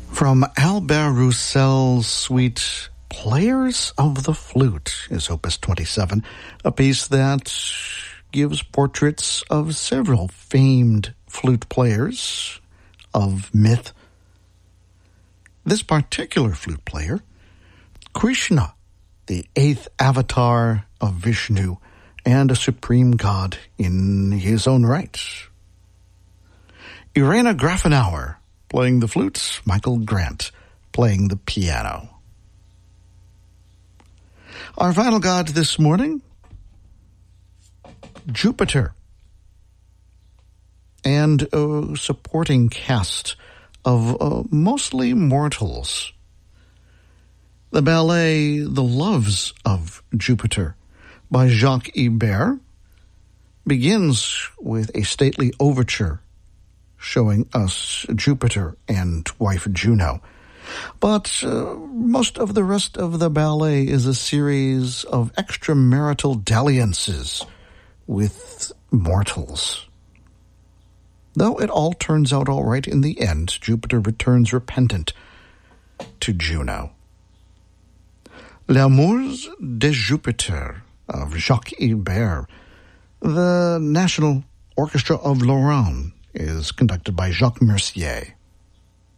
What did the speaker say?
From Albert Roussel's suite Players of the Flute is Opus 27, a piece that gives portraits of several famed flute players of myth. This particular flute player, Krishna, the eighth avatar of Vishnu and a supreme god in his own right. Irena Grafenauer playing the flute, Michael Grant playing the piano. Our final god this morning, Jupiter, and a supporting cast of mostly mortals. The ballet The Loves of Jupiter by Jacques Ibert begins with a stately overture showing us Jupiter and wife Juno. But most of the rest of the ballet is a series of extramarital dalliances with mortals. Though it all turns out all right in the end, Jupiter returns repentant to Juno. L'Amours de Jupiter of Jacques Ibert. The National Orchestra of Lorraine is conducted by Jacques Mercier.